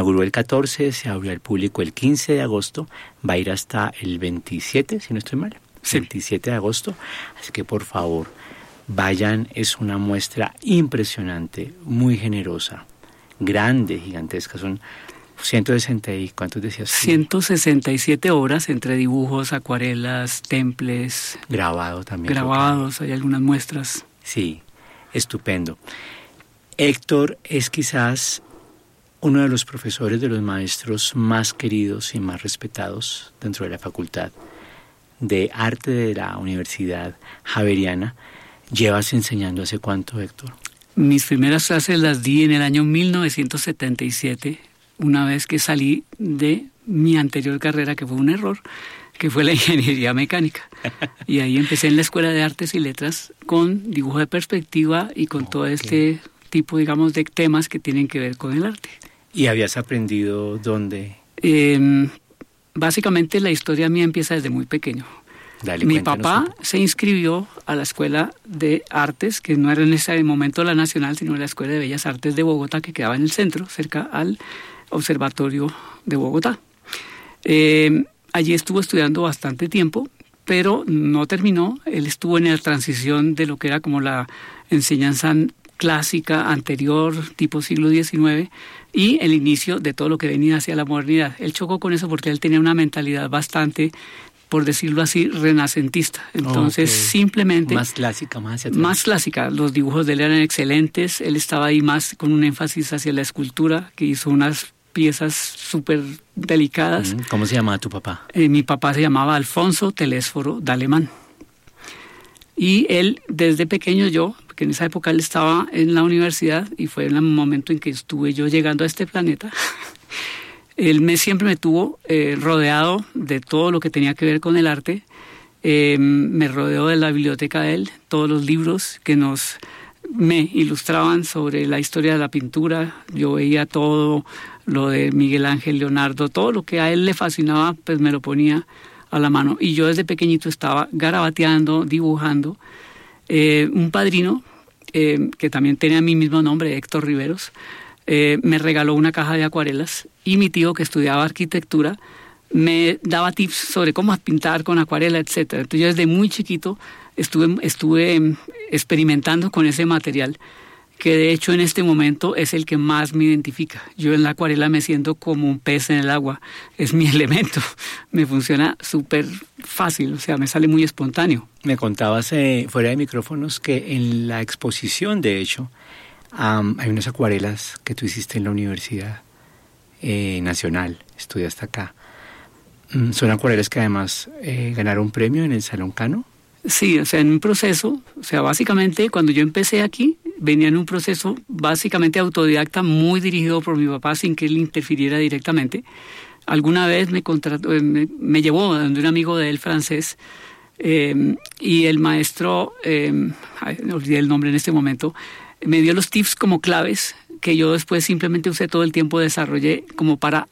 inauguró el 14, se abrió al público el 15 de agosto, va a ir hasta el 27, si no estoy mal, sí. 27 de agosto, así que por favor, vayan, es una muestra impresionante, muy generosa, grande, gigantesca, son 160 y ¿cuántos decías? 167 obras entre dibujos, acuarelas, temples. Grabado también. Grabados, hay algunas muestras. Sí, estupendo. Héctor es quizás uno de los profesores, de los maestros más queridos y más respetados dentro de la Facultad de Arte de la Universidad Javeriana. ¿Llevas enseñando hace cuánto, Héctor? Mis primeras clases las di en el año 1977, una vez que salí de mi anterior carrera, que fue un error, que fue la ingeniería mecánica. Y ahí empecé en la Escuela de Artes y Letras con dibujo de perspectiva y con todo este tipo, digamos, de temas que tienen que ver con el arte. ¿Y habías aprendido dónde? Básicamente la historia mía empieza desde muy pequeño. Dale, mi papá se inscribió a la Escuela de Artes, que no era en ese momento la Nacional, sino la Escuela de Bellas Artes de Bogotá, que quedaba en el centro, cerca al Observatorio de Bogotá. Allí estuvo estudiando bastante tiempo, pero no terminó. Él estuvo en la transición de lo que era como la enseñanza clásica anterior, tipo siglo XIX, y el inicio de todo lo que venía hacia la modernidad. Él chocó con eso porque él tenía una mentalidad bastante, por decirlo así, renacentista. Entonces, simplemente... Más clásica, más hacia atrás. Más clásica. Los dibujos de él eran excelentes. Él estaba ahí más con un énfasis hacia la escultura, que hizo unas piezas súper delicadas. ¿Cómo se llamaba tu papá? Mi papá se llamaba Alfonso Telésforo D'Alemán. Y él, desde pequeño porque en esa época él estaba en la universidad y fue en el momento en que estuve yo llegando a este planeta, él siempre me tuvo rodeado de todo lo que tenía que ver con el arte. Me rodeó de la biblioteca de él, todos los libros que me ilustraban sobre la historia de la pintura. Yo veía todo lo de Miguel Ángel, Leonardo, todo lo que a él le fascinaba, pues me lo ponía a la mano. Y yo desde pequeñito estaba garabateando, dibujando. Un padrino, que también tenía mi mismo nombre, Héctor Riveros, me regaló una caja de acuarelas, y mi tío, que estudiaba arquitectura, me daba tips sobre cómo pintar con acuarela, etcétera. Entonces yo desde muy chiquito estuve experimentando con ese material, que de hecho en este momento es el que más me identifica. Yo en la acuarela me siento como un pez en el agua, es mi elemento, me funciona súper fácil, o sea, me sale muy espontáneo. Me contabas fuera de micrófonos que en la exposición, de hecho, hay unas acuarelas que tú hiciste en la Universidad Nacional, estudiaste acá. Son acuarelas que además ganaron premio en el Salón Cano. Sí, o sea, en un proceso, o sea, básicamente cuando yo empecé aquí, venía en un proceso básicamente autodidacta, muy dirigido por mi papá sin que él interfiriera directamente. Alguna vez me llevó a donde un amigo de él francés, y el maestro, olvidé el nombre en este momento, me dio los tips como claves que yo después simplemente usé todo el tiempo, desarrollé como para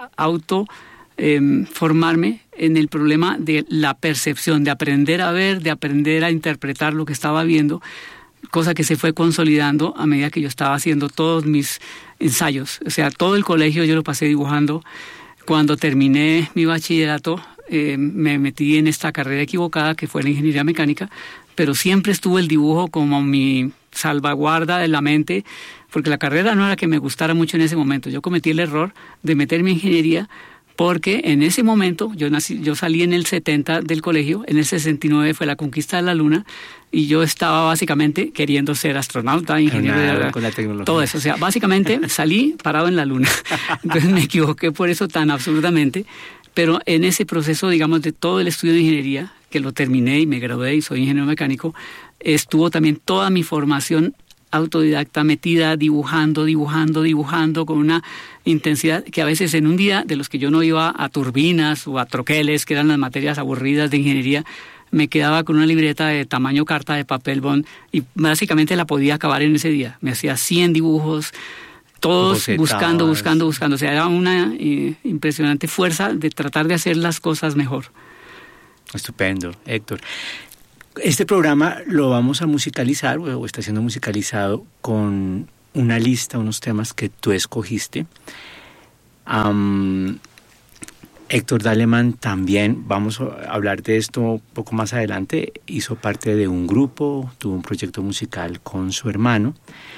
formarme en el problema de la percepción, de aprender a ver, de aprender a interpretar lo que estaba viendo, cosa que se fue consolidando a medida que yo estaba haciendo todos mis ensayos. O sea, todo el colegio yo lo pasé dibujando. Cuando terminé mi bachillerato, me metí en esta carrera equivocada que fue la ingeniería mecánica, pero siempre estuvo el dibujo como mi salvaguarda de la mente, porque la carrera no era que me gustara mucho en ese momento. Yo cometí el error de meterme en ingeniería porque en ese momento yo salí en el 70 del colegio, en el 69 fue la conquista de la Luna, y yo estaba básicamente queriendo ser astronauta, ingeniero, con la tecnología. Todo eso. O sea, básicamente salí parado en la Luna. Entonces me equivoqué por eso tan absolutamente, pero en ese proceso, digamos, de todo el estudio de ingeniería, que lo terminé y me gradué y soy ingeniero mecánico, estuvo también toda mi formación autodidacta, metida, dibujando con una intensidad que a veces en un día de los que yo no iba a turbinas o a troqueles, que eran las materias aburridas de ingeniería, me quedaba con una libreta de tamaño carta de papel bond y básicamente la podía acabar en ese día. Me hacía 100 dibujos, todos buscando. O sea, era una impresionante fuerza de tratar de hacer las cosas mejor. Estupendo, Héctor. Este programa lo vamos a musicalizar, o está siendo musicalizado con una lista, unos temas que tú escogiste. Héctor Daleman también, vamos a hablar de esto un poco más adelante, hizo parte de un grupo, tuvo un proyecto musical con su hermano,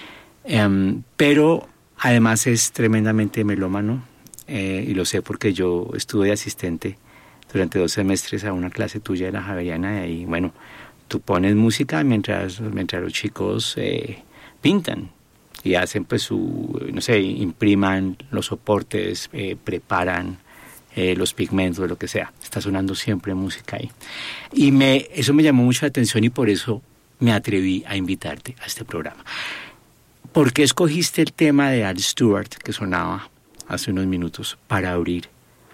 pero además es tremendamente melómano, y lo sé porque yo estuve de asistente durante 2 semestres a una clase tuya de la Javeriana, y bueno, tú pones música mientras los chicos pintan y hacen pues impriman los soportes, preparan los pigmentos, lo que sea. Está sonando siempre música ahí. Y eso me llamó mucho la atención y por eso me atreví a invitarte a este programa. ¿Por qué escogiste el tema de Al Stewart que sonaba hace unos minutos para abrir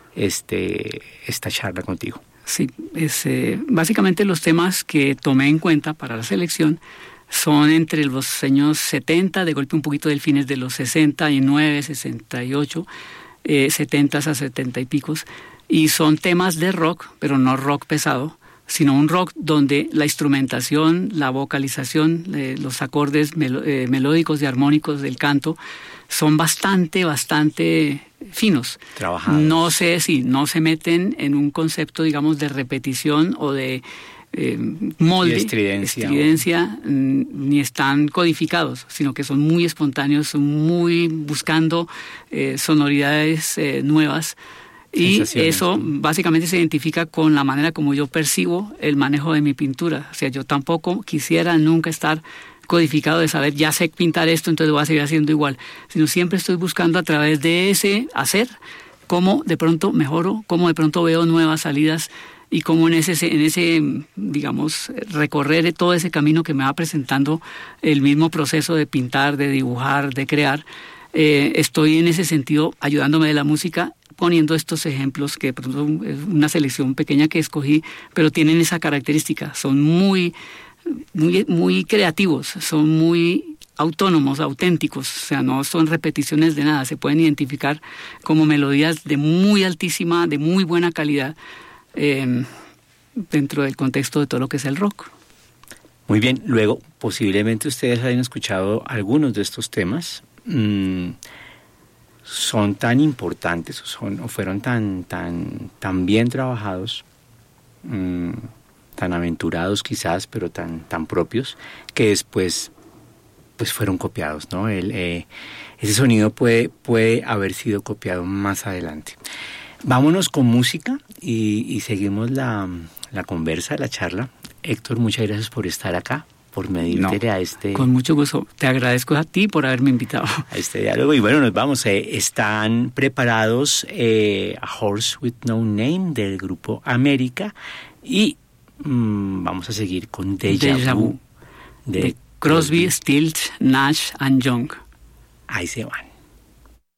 esta charla contigo? Sí, básicamente los temas que tomé en cuenta para la selección son entre los años 70, de golpe un poquito del fines de los 69, 68, 70 a 70 y picos, y son temas de rock, pero no rock pesado, sino un rock donde la instrumentación, la vocalización, los acordes melódicos y armónicos del canto son bastante finos. Trabajados. No se meten en un concepto, digamos, de repetición o de molde, estridencia, ni están codificados, sino que son muy espontáneos, son muy buscando sonoridades nuevas. Y eso básicamente se identifica con la manera como yo percibo el manejo de mi pintura. O sea, yo tampoco quisiera nunca estar codificado de saber, ya sé pintar esto, entonces lo voy a seguir haciendo igual. Sino siempre estoy buscando a través de ese hacer cómo de pronto mejoro, cómo de pronto veo nuevas salidas y cómo en ese, digamos, recorrer todo ese camino que me va presentando el mismo proceso de pintar, de dibujar, de crear, estoy en ese sentido ayudándome de la música, poniendo estos ejemplos que por ejemplo, es una selección pequeña que escogí, pero tienen esa característica, son muy creativos, son muy autónomos, auténticos, o sea, no son repeticiones de nada, se pueden identificar como melodías de muy altísima, de muy buena calidad, dentro del contexto de todo lo que es el rock. Muy bien, luego posiblemente ustedes hayan escuchado algunos de estos temas, son tan importantes o fueron tan bien trabajados, tan aventurados quizás, pero tan propios, que después pues fueron copiados, ¿no? Ese sonido puede haber sido copiado más adelante. Vámonos con música y seguimos la conversa, la charla. Héctor, muchas gracias por estar acá, por medirte a este... Con mucho gusto. Te agradezco a ti por haberme invitado. A este diálogo. Y bueno, nos vamos. Están preparados A Horse with No Name del grupo América y vamos a seguir con Deja Vu de Crosby, Stills, Nash and Young. Ahí se van.